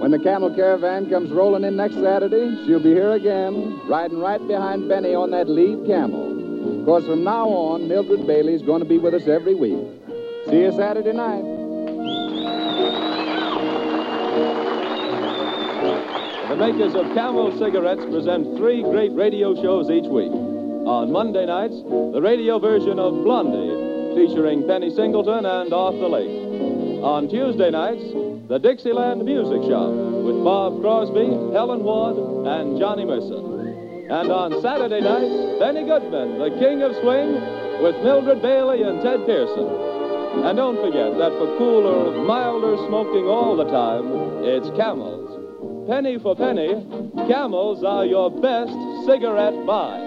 When the Camel Caravan comes rolling in next Saturday, she'll be here again, riding right behind Benny on that lead camel. Of course, from now on, Mildred Bailey's going to be with us every week. See you Saturday night. The makers of Camel cigarettes present 3 great radio shows each week. On Monday nights, the radio version of Blondie, featuring Penny Singleton and Arthur Lake. On Tuesday nights, the Dixieland Music Shop with Bob Crosby, Helen Ward, and Johnny Mercer. And on Saturday nights, Benny Goodman, the King of Swing, with Mildred Bailey and Ted Pearson. And don't forget that for cooler, milder smoking all the time, it's Camels. Penny for penny, Camels are your best cigarette buy.